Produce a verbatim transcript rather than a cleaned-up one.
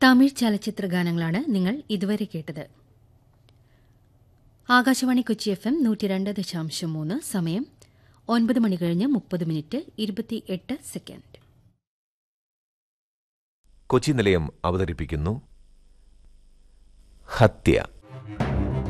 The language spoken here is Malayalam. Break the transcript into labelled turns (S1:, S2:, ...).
S1: തമിഴ് ചലച്ചിത്ര ഗാനങ്ങളാണ് നിങ്ങൾ ഇതുവരെ കേട്ടത്. ആകാശവാണി കൊച്ചി എഫ് എം നൂറ്റി രണ്ട് ദശാംശം മൂന്ന്. സമയം ഒൻപത് മണി കഴിഞ്ഞ് മുപ്പത് മിനിറ്റ് ഇരുപത്തിയെട്ട് സെക്കൻഡ്.
S2: കൊച്ചി നിലയം അവതരിപ്പിക്കുന്നു ഹത്യ.